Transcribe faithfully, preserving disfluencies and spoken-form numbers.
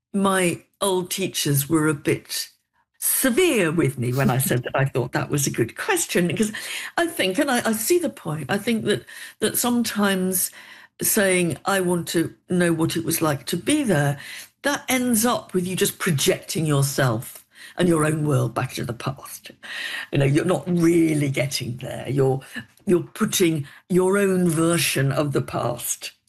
my old teachers were a bit severe with me when I said that I thought that was a good question, because I think, and I, I see the point, I think that that sometimes saying I want to know what it was like to be there, that ends up with you just projecting yourself and your own world back to the past. You know, you're not really getting there. You're you're putting your own version of the past